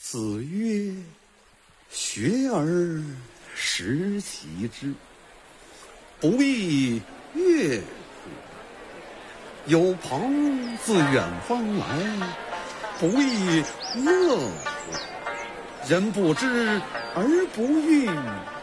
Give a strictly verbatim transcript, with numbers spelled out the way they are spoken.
子曰：学而时习之，不亦乐乎？有朋自远方来，不亦乐乎？人不知而不愠，